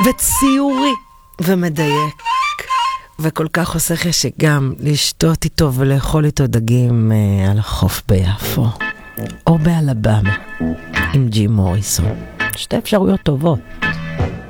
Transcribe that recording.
וציורי ומדייק וכל כך עושה חשק גם לשתות איתו ולאכול איתו דגים על החוף ביפו או באלבמה עם ג'ים מוריסון. שתי אפשרויות טובות.